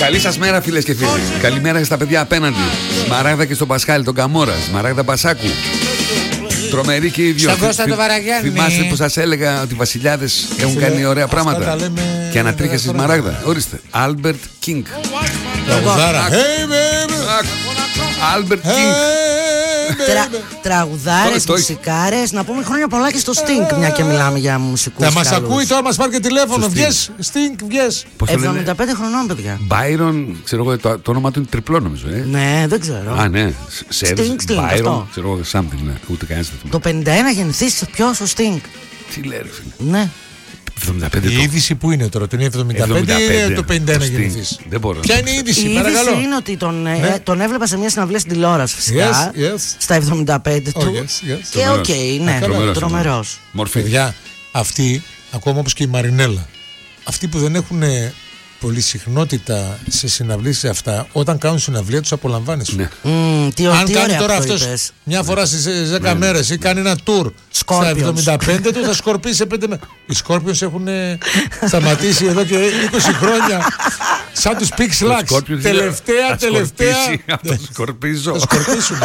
Καλή σας μέρα, φίλες και φίλοι. Καλημέρα και στα παιδιά απέναντι. Σμαράγδα και στον Πασχάλη, τον Καμόρα. Σμαράγδα Μπασάκου. Τρομερή και οι δυο. Στον Κώστα το Βαραγιάννη. Θυμάστε που σας έλεγα ότι οι βασιλιάδες έχουν κάνει ωραία πράγματα. Και ανατρίχια στη Σμαράγδα. Ορίστε. Άλμπερτ Κίνγκ. Άλμπερτ Κίνγκ. Τραγουδάρες, μουσικάρες. Να πούμε χρόνια πολλά και στο Sting, μια και μιλάμε για μουσικούς. Θα μας ακούει τώρα, μας πάρει και τηλέφωνο. Βγες, Sting, βγες. 75 χρονών, παιδιά. Byron, ξέρω εγώ, το όνομα του είναι τριπλό νομίζω. Ναι, δεν ξέρω. Α, ναι. Sting, Byron, ξέρω εγώ, something, ναι. Ούτε κανένας δεν το 51 γεννηθείς ποιος ο Sting. Τι λέει, ρε φίλε. Ναι. 75 η είδηση που είναι τώρα, το είναι 75 ή το 51 γεννηθείς? Δεν μπορώ. Ποια είναι η είδηση, η παρακαλώ? Η είδηση είναι ότι τον έβλεπα σε μια συναυλία στην τηλεόραση φυσικά. Στα 75 του. Και οκ, ναι, τρομερός. Μορφή. Παιδιά, αυτοί, ακόμα όπως και η Μαρινέλα, αυτοί που δεν έχουν πολύ συχνότητα σε συναυλίες σε αυτά, όταν κάνουν συναυλία τους απολαμβάνεις. Ναι. Αν κάνει τώρα αυτός μια φορά στις 10 μέρες ή κάνει ένα tour στα 75 του, θα σκορπίσει σε 5 μέρες. Οι Scorpions έχουν σταματήσει εδώ και 20 χρόνια. Σαν τους Pix Lux. Τελευταία. Αυτό σκορπίζω. Θα σκορπίσουν.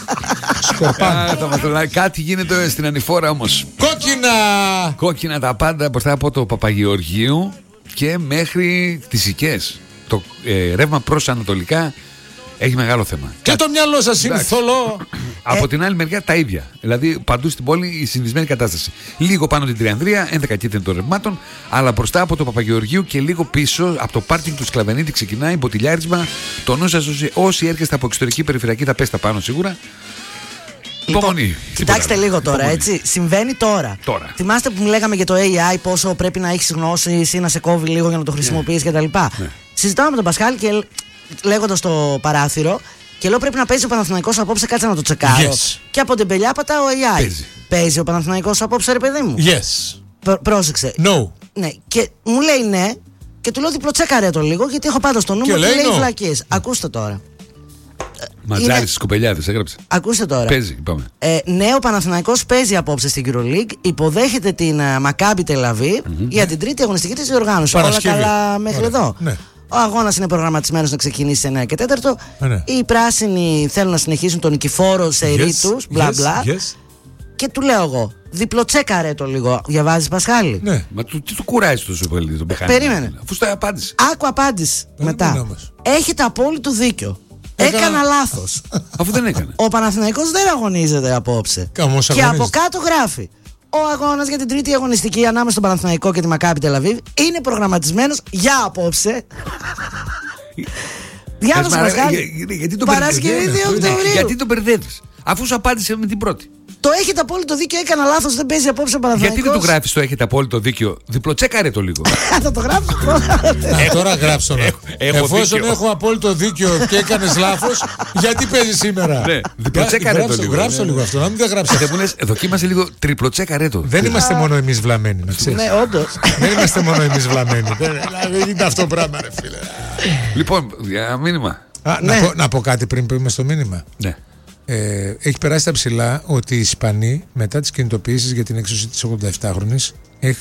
Σκορπάνε. Κάτι γίνεται στην ανηφόρα όμως. Κόκκινα τα πάντα μπροστά από το Παπαγεωργίου και μέχρι τις Οικές. Το ρεύμα προς ανατολικά έχει μεγάλο θέμα. Και το μυαλό σας είναι θολό. Από την άλλη μεριά τα ίδια. Δηλαδή παντού στην πόλη η συνδυσμένη κατάσταση. Λίγο πάνω την Τριανδρία, 11 κίτρινο των ρευμάτων, αλλά μπροστά από το Παπαγεωργίου και λίγο πίσω από το πάρκινγκ του Σκλαβενίτη ξεκινάει μποτιλιάρισμα. Το νου σας όσοι έρχεστε από εξωτερική περιφερειακή θα πέσετε πάνω σίγουρα. Υπομονή. Κοιτάξτε λίγο τώρα, έτσι. Συμβαίνει τώρα. Θυμάστε που μου λέγαμε για το AI, πόσο πρέπει να έχεις γνώσεις ή να σε κόβει λίγο για να το χρησιμοποιείς κτλ. Συζητάμε με τον Πασχάλη και λέγοντας το παράθυρο, και λέω πρέπει να παίζει ο Παναθηναϊκός απόψε, κάτσε να το τσεκάρω. Και από την πελιά πατάω AI. Παίζει ο Παναθηναϊκός απόψε, ρε παιδί μου? Πρόσεξε. Ναι. Και μου λέει ναι, και του λέω διπλοτσέκαρε το λίγο, γιατί έχω πάντα στο νου μου και λέει βλακίες. Ακούστε τώρα. Ματζάρι στις κοπελιάδες, έγραψε. Ακούστε τώρα. Παίζει, πάμε. Ναι, ο Παναθηναϊκός παίζει απόψε στην EuroLeague. Υποδέχεται την Maccabi Tel Aviv για την τρίτη αγωνιστική της διοργάνωσης. Όλα καλά μέχρι εδώ. Ναι. Ο αγώνας είναι προγραμματισμένος να ξεκινήσει σε 9 και 4. Οι πράσινοι θέλουν να συνεχίσουν τον νικηφόρο σε ρήτους, μπλα μπλα. Και του λέω εγώ, διπλοτσέκαρε το λίγο. Διαβάζεις, Πασχάλη? Ναι. Μα τι του κουράζει τόσο πολύ τον Πεχάνη? Περίμενε. Αφού στο απάντησε. Άκου απάντηση μετά. Έχετε απόλυτο δίκιο. Έκανα λάθος. Αφού δεν έκανε. Ο Παναθηναϊκός δεν αγωνίζεται απόψε. Και από κάτω γράφει: ο αγώνας για την τρίτη αγωνιστική ανάμεσα στον Παναθηναϊκό και τη Maccabi Tel Aviv είναι προγραμματισμένος για απόψε. Διάβασε, Πασχάλη. Παρασκευή 2 Οκτωβρίου. Γιατί τον μπερδεύεις, αφού σου απάντησε με την πρώτη? Το έχετε απόλυτο δίκιο, έκανα λάθος, δεν παίζει απόψε ο Παναθηναϊκός. Γιατί δεν του γράφεις το έχετε απόλυτο δίκιο? Διπλοτσέκαρε το λίγο. Θα το γράψω. Τώρα γράψω. Εφόσον έχω απόλυτο δίκιο και έκανες λάθος, γιατί παίζει σήμερα? Διπλοτσέκαρε το λίγο. Γράψω λίγο αυτό, να μην δεν γράψω. Δεν μου λες, δοκίμασε λίγο, τριπλοτσέκαρε το. Δεν είμαστε μόνο εμείς βλαμμένοι, να ξέρεις. Ναι, όντως. Δεν είμαστε μόνο εμείς βλαμμένοι. Δεν είναι αυτό πράγμα, ρε φίλε. Λοιπόν, για μήνυμα. Να πω κάτι πριν που είμαι στο μήνυμα. Ναι. Έχει περάσει τα ψηλά ότι οι Ισπανοί, μετά τις κινητοποιήσεις για την έξωση της 87χρονης,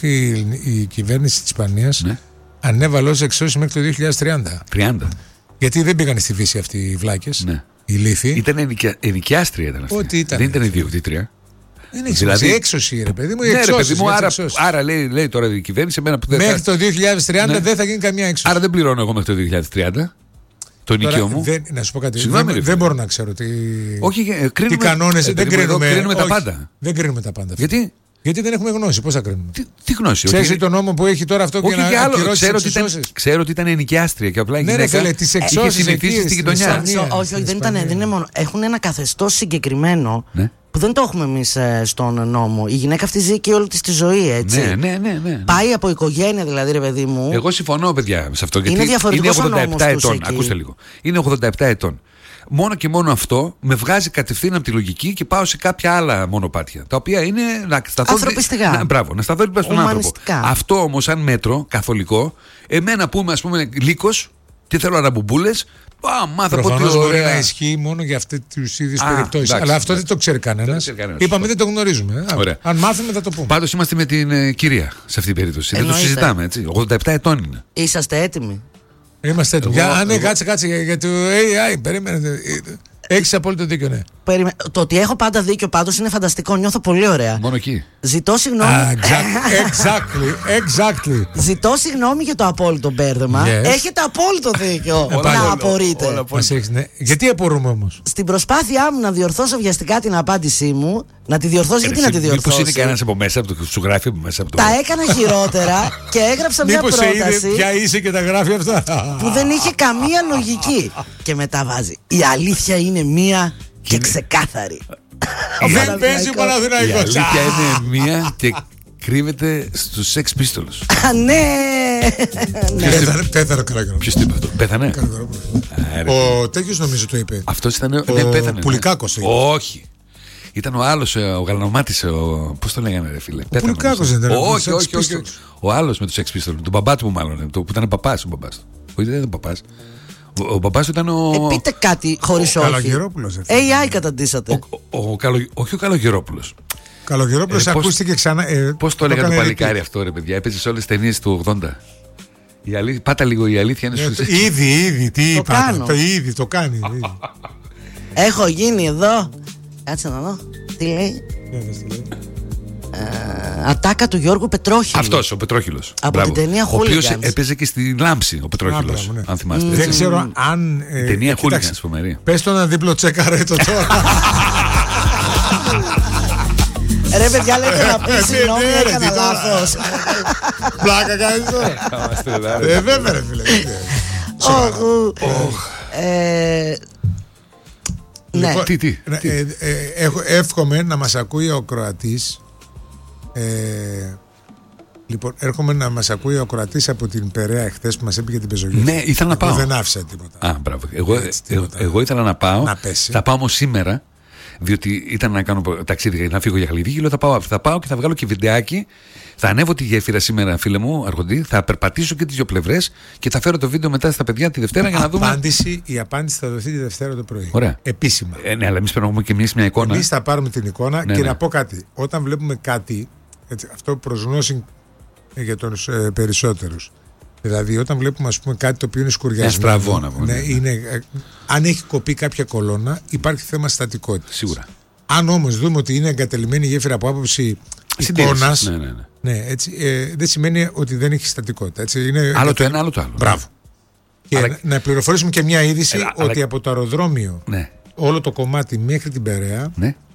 η κυβέρνηση της Ισπανίας ανέβαλε ως εξώσεις μέχρι το 2030. 30. Γιατί δεν πήγαν στη Δύση αυτοί οι βλάκες, οι λύθοι. Ήταν ενοικιάστρια ήταν αυτή. Ό,τι ήταν. Δεν ήταν ιδιοκτήτρια. Είναι δηλαδή έξωση, ρε παιδί μου. Ναι, ρε παιδί μου, άρα λέει τώρα η κυβέρνηση εμένα που δεν μέχρι το 2030 δεν θα γίνει καμία έξωση. Άρα δεν πληρώνω εγώ μέχρι το 2030. Το νοικιό μου. Να σου πω κάτι. Δεν μπορώ να ξέρω τι κανόνες. Δεν κρίνουμε τα πάντα. Δεν κρίνουμε τα πάντα. Γιατί δεν έχουμε γνώση. Πώς θα κρίνουμε? Τι γνώση? Ξέρεις τον νόμο που έχει τώρα αυτό και να ακυρώσει τις εξώσεις? Ξέρω ότι ήταν ενοικιάστρια και απλά η γυναίκα είχε συνηθίσει στη γειτονιά. Όχι, δεν είναι μόνο. Έχουν ένα καθεστώς συγκεκριμένο που δεν το έχουμε εμείς στον νόμο. Η γυναίκα αυτή ζει και όλη της τη ζωή, έτσι. Ναι. Πάει από οικογένεια, δηλαδή, ρε παιδί μου. Εγώ συμφωνώ, παιδιά, σε αυτό. Είναι διαφορετικός ο νόμος τους εκεί. Ακούστε λίγο. Είναι 87 ετών. Μόνο και μόνο αυτό με βγάζει κατευθείαν από τη λογική και πάω σε κάποια άλλα μονοπάτια. Τα οποία είναι να σταθώ. Ανθρωπιστικά. Μπράβο, να σταθώ δίπλα στον άνθρωπο. Αυτό όμως, σαν μέτρο καθολικό, εμένα που είμαι, ας πούμε, λύκος και θέλω αναμπομπούλες. Προφανώς μπορεί να ισχύει μόνο για αυτές τις ίδιες περιπτώσεις. Αλλά αυτό δεν το ξέρει κανένας. Είπαμε δεν το γνωρίζουμε. Αν μάθουμε θα το πούμε. Πάντως είμαστε με την κυρία σε αυτή την περίπτωση. Δεν το συζητάμε, έτσι. 87 ετών είναι. Είσαστε έτοιμοι? Είμαστε έτοιμοι. Ναι, κάτσε για το AI. Περίμενε. Έχεις απόλυτο δίκιο, ναι. Το ότι έχω πάντα δίκιο πάντως είναι φανταστικό. Νιώθω πολύ ωραία. Μόνο εκεί. Ζητώ συγγνώμη. Exactly. Ζητώ συγγνώμη για το απόλυτο μπέρδεμα. Έχετε απόλυτο δίκιο να απορείτε. Γιατί απορούμε όμως? Στην προσπάθειά μου να διορθώσω βιαστικά την απάντησή μου, να τη διορθώσει, γιατί να τη διορθώσει? Μήπως είναι κανένας από μέσα, σου γράφει από μέσα από το. Τα έκανα χειρότερα και έγραψα μια πρόταση. Μήπως ποια είσαι και τα γράφει αυτά? Που δεν είχε καμία λογική. Και μετά βάζει. Η αλήθεια είναι μία και ξεκάθαρη. Δεν παίζει ο Παναθηναϊκός. Η αλήθεια είναι μία και κρύβεται στους Sex Pistols. Ναι. Πέθανε Καραγιορόπουλος. Ποιος το είπε αυτό? Πέθανε? Ο τέτοιος νομίζω το είπε. Αυτός ήταν. Ναι, πέθανε. Πουλικάκος. Όχι. Ήταν ο άλλος, ο Γαλανομάτης, πώς το λέγανε ρε φίλε? Ο Πουλικάκος δεν ήταν? Όχι. Ο άλλος με τους Sex Pistols. Τον μπαμπά του μάλλον. Που ήταν παπάς ο μπαμπάς. Όχι, δεν ήταν παπάς. Ο μπαμπάς ήταν ο. Πείτε κάτι χωρίς όχι. Καλογερόπουλος. AI καταντήσατε. Όχι ο Καλογερόπουλος. Καλογερόπουλος ακούστηκε ξανά. Πώς το έλεγα το παλικάρι αυτό, ρε παιδιά? Έπαιζε σε όλες τις ταινίες του 80. Πάτα λίγο, η αλήθεια είναι σου. Ήδη, τι είπα. Ήδη το κάνει. Έχω γίνει εδώ. Κάτσε να δω. Τι λέει? Ατάκα του Γιώργου Πετρόχυλου. Αυτός ο Πετρόχυλος. Από την ταινία Hooligans. Ο οποίος έπαιζε και στη Λάμψη ο Πετρόχυλος. Αν θυμάστε. Δεν ξέρω αν. Ταινία Hooligans, φοβερή. Πες το να δίπλο τσεκάρε το τώρα. Ρε παιδιά, λέτε να πει συγγνώμη, έκανα λάθος. Πλάκα κάνεις τώρα? Βέβαια ρε φίλε. Ναι. Τι. Εύχομαι να μας ακούει ο Κροατής. Λοιπόν, έρχομαι να μας ακούει ο Κροατής από την Περαία εχθές που μας είπε για την πεζογέφυρα. Ναι, ήθελα να πάω. Δεν άφησα τίποτα. Α, μπράβο. Εγώ ήθελα να πάω. Θα πάω όμως σήμερα. Διότι ήταν να κάνω ταξίδι, να φύγω για Χαλιδίκη. Λέω θα πάω και θα βγάλω και βιντεάκι. Θα ανέβω τη γέφυρα σήμερα, φίλε μου, Αρχοντή. Θα περπατήσω και τις δύο πλευρές και θα φέρω το βίντεο μετά στα παιδιά τη Δευτέρα για να δούμε. Η απάντηση θα δοθεί τη Δευτέρα το πρωί. Ωραία. Επίσημα. Ναι, αλλά εμείς παίρνουμε και εμείς μια εικόνα. Εμείς θα πάρουμε την εικόνα και να πω κάτι. Όταν βλέπουμε κάτι, έτσι, αυτό προς γνώση για τους περισσότερους. Δηλαδή, όταν βλέπουμε ας πούμε, κάτι το οποίο είναι σκουριασμένο, αν έχει κοπεί κάποια κολόνα, υπάρχει θέμα στατικότητας. Σίγουρα. Αν όμως δούμε ότι είναι εγκατελειμμένη η γέφυρα από άποψη εικόνας, δεν σημαίνει ότι δεν έχει στατικότητα. Έτσι, είναι άλλο το ένα, άλλο το άλλο. Μπράβο. Και να πληροφορήσουμε και μια είδηση ότι από το αεροδρόμιο όλο το κομμάτι μέχρι την Περαία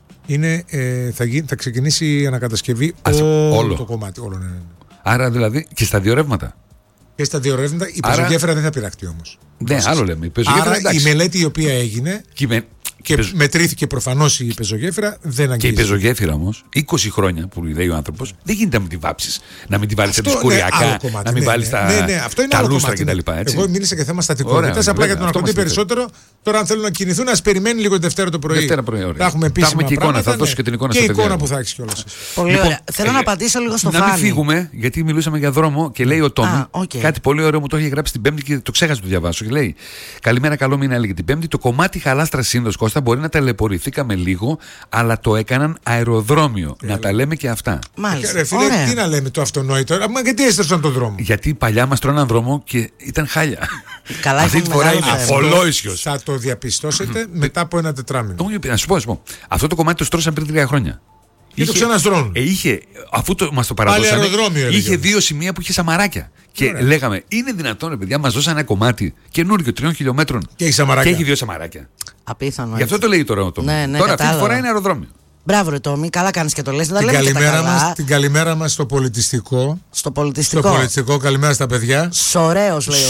θα ξεκινήσει η ανακατασκευή όλο το κομμάτι. Άρα δηλαδή και στα δύο ρεύματα. Και στα δύο ρεύματα η πεζογέφυρα δεν θα πειραχτεί όμως. Ναι, άλλο λέμε. Άρα η μελέτη η οποία έγινε και μετρήθηκε προφανώς η πεζογέφυρα δεν αγγίζει. Και η πεζογέφυρα όμως, 20 χρόνια που λέει ο άνθρωπος, δεν γίνεται να μην τη βάψεις. Να μην τη βάλεις από τη σκουριακά, να μην βάλεις τα λούστρα κτλ. Εγώ μίλησα και θέμα στατικότητας. Απλά για τον Αρχοντή περισσότερο. Τώρα, αν θέλουν να κινηθούν, ας περιμένει λίγο Δευτέρα το πρωί. Θα έχουμε επίσημα πράγματα. Θα δώσω και την εικόνα. Και η εικόνα που θα έχεις κιόλας. Πολύ ωραία. Θέλω να απαντήσω λίγο στο Φάνη. Να μην φύγουμε, γιατί μιλούσαμε για δρόμο και λέει ο Τόμι κάτι πολύ ωραίο μου το έχει γράψει την Πέμπτη και το ξέχασα να το διαβάσω. Και λέει: καλημέρα, καλό μήνα, έλεγε την Πέμπτη. Το κομμάτι Χαλάστρα Σύνδος, Κώστα, μπορεί να ταλαιπωρηθήκαμε λίγο, αλλά το έκαναν αεροδρόμιο. Να τα λέμε και αυτά. Μάλιστα. Ρε φίλε, τι να λέμε το αυτονόητο. Μα γιατί έστρωσαν τον δρόμο? Γιατί παλιά μας τρώναν δρόμο και ήταν χάλια. Καλά, αυτή τη φορά είναι αφολόισιος. Θα το διαπιστώσετε μετά από ένα τετράμινο. Να σου πω, αυτό το κομμάτι το στρώσαν πριν 3 χρόνια. Και το ξαναστρώνουν. Αφού μας το παραδώσαν, είχε 2 σημεία που είχε σαμαράκια. Και λέγαμε, είναι δυνατόν, ρε παιδιά, μας δώσαν ένα κομμάτι καινούργιο 3 χιλιόμετρων και έχει 2 σαμαράκια. Απίθανο. Γι' αυτό το λέει τώρα ο Τόμι. Τώρα αυτή τη φορά είναι αεροδρόμιο. Μπράβο, ρε Τόμι, καλά κάνεις και το λες. Την καλημέρα μας στο πολιτιστικό. Στο πολιτιστικό, καλημέρα στα παιδιά. Σωραίος, λέει ο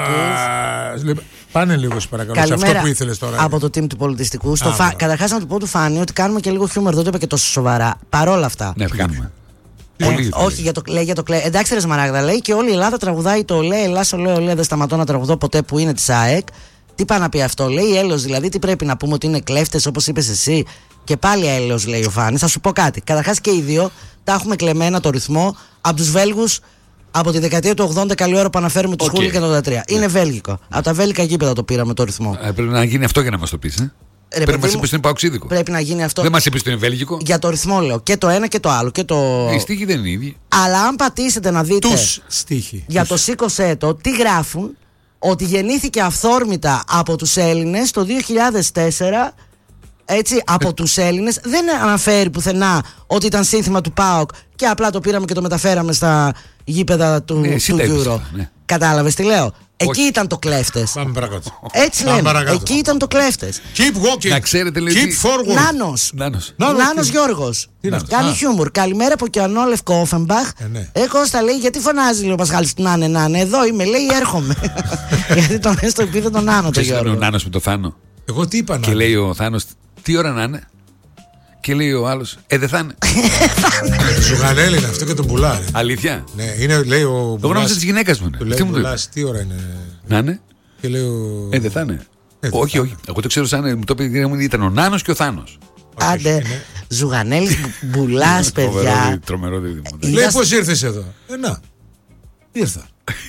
Σάκης. Πάνε λίγο, σε παρακαλώ. Καλημέρα, σε αυτό που ήθελες τώρα. Από το team του πολιτιστικού. Καταρχάς να του πω του Φάνη ότι κάνουμε και λίγο χιούμορ, δεν το είπα και τόσο σοβαρά. Παρόλα αυτά. Ναι, κάνουμε. Όχι για το κλέ. Εντάξει, ρε Σμαράγδα, λέει και όλη η Ελλάδα τραγουδάει το Ολέ, Ελλάς, Ολέ, δεν σταματώ να τραγουδώ ποτέ που είναι της ΑΕΚ. Τι πάει να πει αυτό, λέει έλεος, δηλαδή τι πρέπει να πούμε ότι είναι κλέφτες όπως είπες εσύ? Και πάλι έλεος, λέει ο Φάνης. Θα σου πω κάτι. Καταρχάς και οι δύο τα έχουμε κλεμμένα το ρυθμό από τους Βέλγους από τη δεκαετία του 80. Καλή ώρα που αναφέρουμε του Χούλη και το 83. Είναι βέλγικο. Από τα βέλγικα γήπεδα το πήραμε το ρυθμό. Πρέπει να γίνει αυτό για να μας το πεις. Πρέπει να μας είπες ότι είναι παοξίδικο. Πρέπει να γίνει αυτό. Δεν μας είπες ότι είναι βέλγικο. Για το ρυθμό λέω. Και το ένα και το άλλο. Οι στίχοι δεν είναι ίδιοι. Αλλά αν πατήσετε να δείτε. Τους στίχοι. Για το σήκωσέ το, τι γράφουν. ότι γεννήθηκε αυθόρμητα από τους Έλληνες το 2004. Έτσι, από τους Έλληνες. Δεν αναφέρει πουθενά ότι ήταν σύνθημα του ΠΑΟΚ και απλά το πήραμε και το μεταφέραμε στα γήπεδα του Euro. Ναι. Κατάλαβες τι λέω? Εκεί ήταν το κλέφτες. Πάμε παρακάτω. Έτσι λένε. Εκεί ήταν το κλέφτες. Keep walking. Να ξέρετε, λέει, keep forward. Νάνος Γιώργος. Κάνει χιούμορ. Καλημέρα από Κιανό Λευκό Όφενμπαχ. Κώστα, λέει, γιατί φωνάζει, λέει ο Πασχάλης, να είναι. Εδώ είμαι, λέει, έρχομαι. Γιατί τον έστω επίθετο Νάνο το Γιώργο. Ο Νάνος με το Θάνο. Εγώ τι είπα? Και λέει ο Θάνος, τι ώρα να είναι? Και λέει ο άλλος, δεν θα είναι. Ζουγανέλη είναι αυτό και τον πουλάει. Αλήθεια? Ναι, είναι, λέει ο. Το γνώμιζα της γυναίκας μου. Λέει ο Μπουλάς, τι ώρα είναι? Να είναι. Και λέει ο. Δεν θα είναι. Όχι. Εγώ το ξέρω σαν. Μου το είπε, ήταν ο Νάνος και ο Θάνος. Άντε, Ζουγανέλης Μπουλάς, παιδιά. Τρομερό δίδυμο. Λέει, πώς ήρθες εδώ? Να. Ήρθα.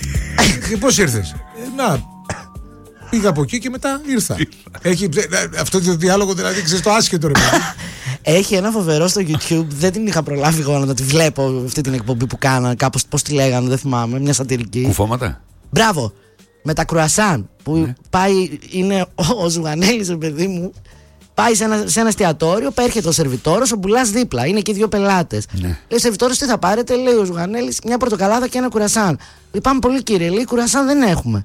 Και πώς ήρθες? Να. Πήγα από εκεί και μετά ήρθα. Έχει αυτό το διάλογο, δηλαδή, ξέρεις, το άσχετο, ρε παιδί. Έχει ένα φοβερό στο YouTube. Δεν την είχα προλάβει εγώ να τη βλέπω αυτή την εκπομπή που κάνανε. Κάπως πώς τη λέγανε, δεν θυμάμαι. Μια σατυρική. Κουφώματα. Μπράβο. Με τα κρουασάν. Που πάει, είναι ο Ζουγανέλης, ρε παιδί μου. Πάει σε ένα εστιατόριο, έρχεται ο σερβιτόρος, ο Μπουλάς δίπλα. Είναι και 2 πελάτες. Λέει ο σερβιτόρος, τι θα πάρετε? Λέει ο Ζουγανέλης, μια πορτοκαλάδα και ένα κουρασάν. Λυπάμαι πολύ, κύριε. Λέει, κουρασάν δεν έχουμε.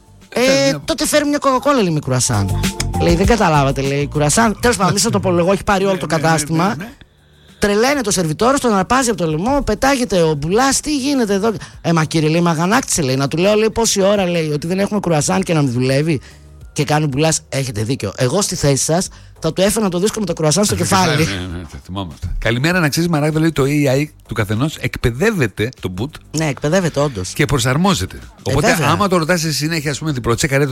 Τότε φέρει μια κοκακόλα, λέει, με κουρασάν. Λέει, δεν καταλάβατε, λέει, κουρασάν. Τέλος πάντων, μη σας το απολογώ, έχει πάρει όλο το κατάστημα. Τρελαίνεται το σερβιτόρος, τον αρπάζει από το λαιμό, πετάγεται ο Μπουλάς, τι γίνεται εδώ? Μα κύριε, λέει, με αγανάκτησε, λέει, να του λέω, λέει, πόση ώρα, λέει, ότι δεν έχουμε κουρασάν και να μην δουλεύει. Και κάνει ο Μπουλάς, έχετε δίκιο. Εγώ στη θέση σας θα του έφερα το δίσκο με το κρουασάν στο κεφάλι. Ναι, θυμόμαστε. Καλημέρα, να ξέρεις, Μαράγδα, λέει, το AI του καθενός εκπαιδεύεται το boot. Ναι, εκπαιδεύεται όντως. Και προσαρμόζεται. Οπότε, άμα το ρωτάς στη συνέχεια, ας πούμε, διπλοτσέκαρε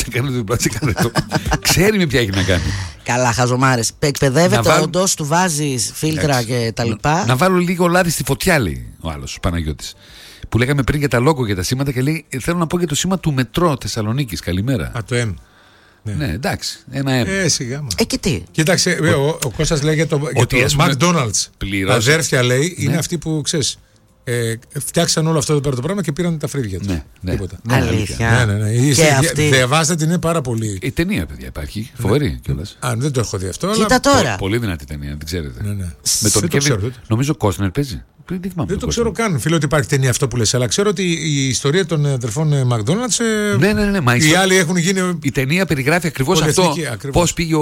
το, ξέρει με ποια έχει να κάνει. Καλά, χαζομάρες. Εκπαιδεύεται όντως, του βάζεις φίλτρα και τα λοιπά. Να βάλω λίγο λάδι στη φωτιά, λέει ο άλλος, ο Παναγιώτης. Που λέγαμε πριν για τα λόγο, για τα σήματα, και λέει, θέλω να πω για το σήμα του μετρό Θεσσαλονίκης. Καλημέρα. Το M. Ναι, εντάξει, ένα M. Σιγά. Και τι. Κοίταξε, ο Κώστας λέει για το McDonald's. Αδέρφια, λέει, είναι αυτοί που, ξέρεις, φτιάξαν όλο αυτό το πράγμα και πήραν τα φρύδια τους. Ναι. Αλήθεια. Ναι. Διαβάστε την, είναι πάρα πολύ. Η ταινία, παιδιά, υπάρχει. Φοβερή κιόλας. Δεν το έχω δει αυτό. Κοίτα τώρα. Πολύ δυνατή ταινία, την ξέρετε. Ναι. Με τον Κέβιν. Νομίζω Κόστνερ παίζει. Δεν το ξέρω καν, φίλε, ότι υπάρχει ταινία αυτό που λες. Αλλά ξέρω ότι η ιστορία των αδερφών McDonald's. Ναι. Οι άλλοι έχουν γίνει. Η ταινία περιγράφει ακριβώς αυτό. Πώς πήγε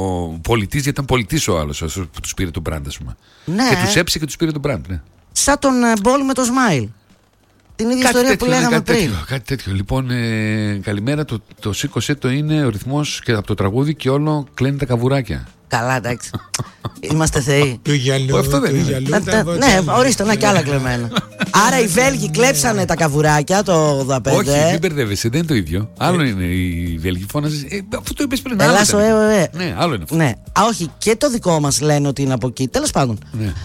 ο πολιτής, γιατί ήταν πολιτής ο άλλος που τους πήρε τον brand, ας πούμε. Και τους έψησε και τους πήρε τον brand. Ναι. Σαν τον Μπόλ με το Smile. Την ίδια ιστορία που λέγαμε πριν. Κάτι τέτοιο. Λοιπόν, καλημέρα. Το σήκωσε το είναι ο ρυθμός και από το τραγούδι και όλο κλαίνουν τα καβουράκια. Καλά, εντάξει. Είμαστε θεοί. Αυτό δεν είναι. Ναι, ορίστε, να κι άλλα κλεμμένα. Άρα οι Βέλγοι κλέψανε τα καβουράκια το 85. Όχι, μην μπερδεύεσαι, δεν είναι το ίδιο. Άλλο είναι οι Βέλγοι, φώναζε. Αυτό το είπες πριν. Ελά, στο Ναι, άλλο είναι αυτό. Ναι, όχι, και το δικό μας λένε ότι είναι από εκεί. Τέλος πάντων.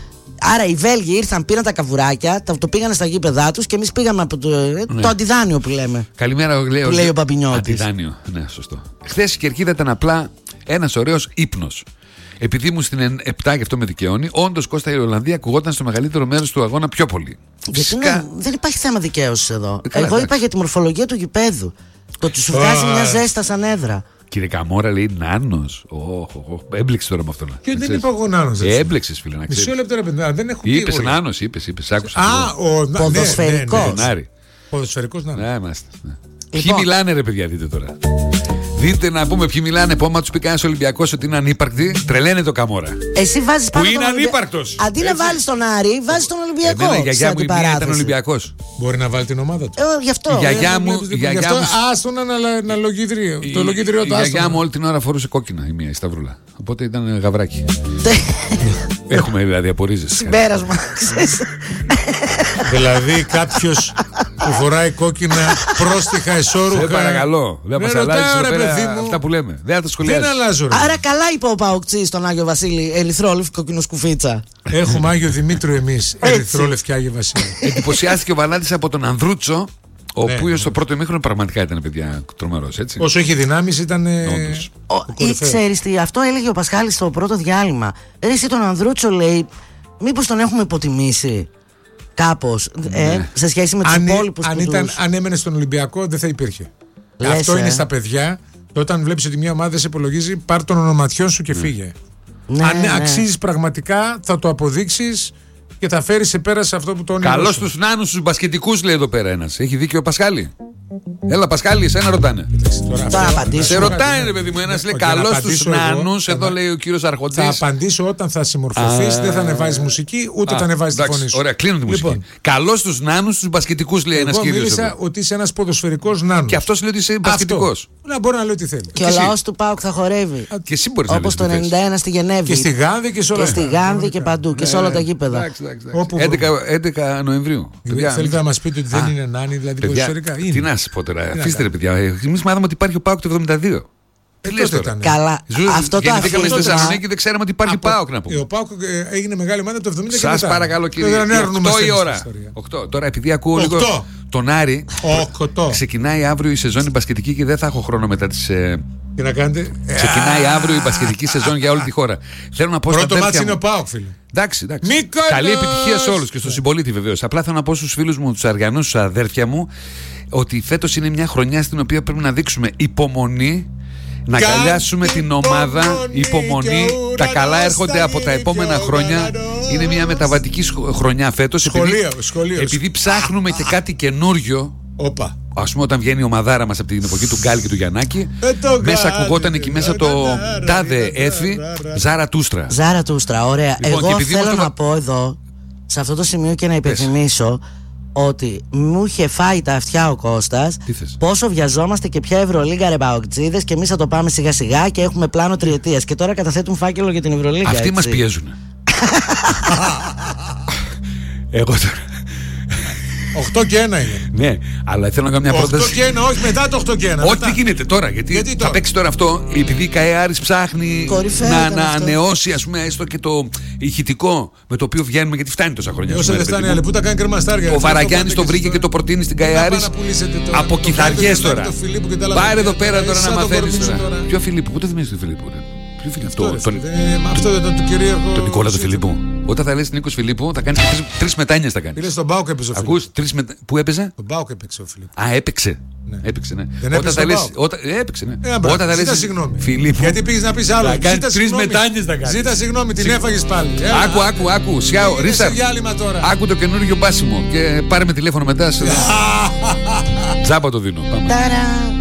Άρα οι Βέλγοι ήρθαν, πήραν τα καβουράκια, το πήγανε στα γήπεδά τους και εμείς πήγαμε από το αντιδάνειο που λέμε. Καλημέρα, που λέει ο Παπινιώτης. Αντιδάνειο, ναι, σωστό. Χθες η Κερκίδα ήταν απλά ένας ωραίος ύπνος. Επειδή μου στην 7 και αυτό με δικαιώνει, όντως, Κώστα, η Ολλανδία ακουγόταν στο μεγαλύτερο μέρος του αγώνα πιο πολύ. Φυσικά. Δεν υπάρχει θέμα δικαίωσης εδώ. Εγώ είπα για τη μορφολογία του γηπέδου. Το ότι σου βγάζει μια ζέστα σαν έδρα. Κύριε Καμόρα, λέει Νάνος. Έμπλεξε τώρα με αυτό. Και δεν είπα εγώ Νάνος. Έμπλεξε, φίλε, να ξέρεις. Μισό λεπτό, ρε παιδιά, δεν έχω πει. Είπες Νάνος, είπες, άκουσα. Ποδοσφαιρικός. Ποδοσφαιρικός Νάνος. Ναι, είμαστε. Ποιοι μιλάνε, ρε παιδιά, δείτε τώρα. Δείτε να πούμε ποιοι μιλάνε. Πόμα του πει κανένα Ολυμπιακό ότι είναι ανύπαρκτη. Τρελαίνε το Καμόρα. Εσύ βάζεις πάνω. Που είναι ανύπαρκτος. Αντί να βάλεις τον Άρη, βάζεις τον Ολυμπιακό. Η γιαγιά μου ήταν Ολυμπιακός. Μπορεί να βάλει την ομάδα του. Γι' αυτό. Η γιαγιά μου. Άστον ένα λογίδριο. Το λογίδριο του. Η γιαγιά μου όλη την ώρα φορούσε κόκκινα η μία, η σταυρούλα. Οπότε ήταν γαβράκι. Έχουμε δηλαδή απορρίζεσαι. Συμπέρασμα. Δηλαδή κάποιος που φοράει κόκκινα πρόστιχα εσώρουχα. Σε παρακαλώ. Δεν μας αλλάζει αυτά που λέμε. Δεν θα τα σχολιάζεις. Άρα καλά είπε ο Παοκτσής στον Άγιο Βασίλη, ερυθρόλευκη κοκκινοσκουφίτσα. Έχουμε Άγιο Δημήτριο εμείς, ερυθρόλευκη Άγιο Βασίλη. Εντυπωσιάστηκε ο Βαλάντης από τον Ανδρούτσο, ο οποίος στο πρώτο ημίχρονο πραγματικά ήταν, παιδιά, τρομερός, έτσι. Όσο έχει δυνάμεις ήταν. Ξέρεις τι, αυτό έλεγε ο Πασχάλης στο πρώτο διάλειμμα. Εσύ τον Ανδρούτσο, λέει, μήπως τον έχουμε υποτιμήσει κάπως σε σχέση με τους υπόλοιπους. Αν έμενε στον Ολυμπιακό δεν θα υπήρχε. Αυτό είναι στα παιδιά. Όταν βλέπεις ότι μια ομάδα δεν σε υπολογίζει, πάρ' τον ονοματιό σου και φύγε. Ναι, Αν ναι. αξίζεις πραγματικά, θα το αποδείξεις και θα φέρεις σε πέρα σε αυτό που το όνειρο. Καλώς τους νάνους τους μπασκετικούς, λέει εδώ πέρα ένας. Έχει δίκιο ο Πασχάλη. Έλα, Πασχάλη, εσένα ρωτάνε. Τώρα απαντήσω. Σε ρωτάνε, ρε παιδί μου, ένας λέει καλώς τους νάνους. Εδώ λέει ο κύριος Αρχοντής. Θα απαντήσω όταν θα συμμορφωθείς. Δεν θα ανεβάζεις μουσική, ούτε θα ανεβάζεις τη φωνή σου. Ωραία, κλείνω τη μουσική. Λοιπόν. Καλώς τους νάνους τους μπασκετικούς, λέει ένας Εγώ κύριος. μίλησα ότι είσαι ένας ποδοσφαιρικός νάνος. Και αυτός λέει ότι είσαι μπασκετικός. Να μπορεί να λέει ό,τι θέλει. Και ο λαός του ΠΑΟΚ θα χορεύει. Και εσύ μπορείς να Όπως λες το τι θες. 91 στη Γενέβη. Και στη Γάνδη και σε όλα Και στη Γάνδη και παντού. Και σε όλα τα γήπεδα. Εντάξει. Όπου 11 Νοεμβρίου. Θέλετε να μας πείτε ότι δεν είναι νάνοι, δηλαδή Παιδιά, ποδοσφαιρικά. τι να σας πω τώρα. Αφήστε ρε παιδιά. Εμείς μάθαμε ότι υπάρχει ο ΠΑΟΚ το 72. Τι λες τώρα. Καλά. Αυτό το Γεννηθήκαμε στη αφήγημα. Θεσσαλονίκη, δεν ξέραμε ότι υπάρχει ΠΑΟΚ να πούμε. Ο ΠΑΟΚ έγινε μεγάλη ομάδα το 70 και Σας μετά. παρακαλώ κύριε. 8 η ώρα. 8. Τώρα επειδή ακούω λίγο 8. τον Άρη. 8. Ξεκινάει αύριο η σεζόν η μπασκετική και δεν θα έχω χρόνο μετά τις. Τι να κάνετε. Ξεκινάει αύριο η μπασκετική σεζόν για όλη τη χώρα. Θέλω να πω στα Πρώτο μάτς αδέρφια είναι ο μου. ΠΑΟΚ, φίλε. Εντάξει. Μύκονος! Καλή επιτυχία σε όλους και στον συμπολίτη βεβαίως. Απλά θέλω να πω στους φίλους μου, τους Αριανούς, στους αδέρφια μου, ότι φέτος είναι μια χρονιά στην οποία πρέπει να δείξουμε υπομονή, να αγκαλιάσουμε την ομάδα, υπομονή. Τα καλά έρχονται από τα επόμενα χρόνια. Είναι μια μεταβατική χρονιά φέτος. Σχολείο. Επειδή ψάχνουμε και κάτι καινούριο. Όπα. Ας πούμε, όταν βγαίνει η ομαδάρα μας από την εποχή του Γκάλι και του Γιαννάκη, μέσα ακουγόταν εκεί μέσα το τάδε έφη Ζάρα Τούστρα. Ζάρα Τούστρα, ωραία. Λοιπόν, Εγώ θέλω να πω εδώ, σε αυτό το σημείο και να υπενθυμίσω ότι μου είχε φάει τα αυτιά ο Κώστας πόσο βιαζόμαστε και ποια Ευρωλίγκα ρε παοκτζίδες και εμείς θα το πάμε σιγά σιγά και έχουμε πλάνο τριετίας και τώρα καταθέτουν φάκελο για την Ευρωλίγκα. Αυτοί μας πιέζουν. Εγώ τώρα. 8 και 1 είναι. Ναι, αλλά θέλω να κάνω μια 8 πρόταση. και 1, όχι μετά το 8 και 1. Ό,τι γίνεται τώρα, γιατί θα τώρα? παίξει τώρα αυτό, επειδή η ΚΑΕ Άρης ψάχνει να ανανεώσει, ας πούμε, έστω και το ηχητικό με το οποίο βγαίνουμε, γιατί φτάνει τόσα χρόνια. Όσο δεν φτάνει, αλλά πού τα κάνει κρεμαστάρια. Ο Βαρακιάνης το βρήκε και το προτείνει στην ΚΑΕ Άρης από κιθαριές τώρα. Πάρε εδώ πέρα τώρα να μαθαίνεις τώρα. Ποιο Φιλίππου, πού το θυμίζεις τον Φιλίππου? Ποιο Φιλίππου? Αυτό δεν ήταν του κυρίαρχου. Τον Νικόλα του Φιλίππου. Όταν θα λες Νίκος Φιλίππου, θα κάνεις τρεις μετάνοιες θα κάνεις. Πήρε στον ΠΑΟΚ έπαιζε ο Φιλίππου. Ακούς τρεις Πού έπαιζε? Τον ΠΑΟΚ έπαιξε ο Φιλίππου. Α, έπαιξε. Ναι. Έπαιξε, ναι. Δεν έπαιξε στον ΠΑΟΚ. Έπαιξε, ναι. Όταν θα λες συγγνώμη. Φιλίππου. Γιατί πήγες να πεις άλλο. Θα κάνεις τρεις μετάνοιες θα κάνεις. Ζήτα συγγνώμη, την έφαγες πάλι. Άκου. Σιάω, Ρίτσαρ. Άκου το καινούργιο μπάσιμο και πάρε με τηλέφωνο μετά. Τζάμπα το δίνω. Πάμε.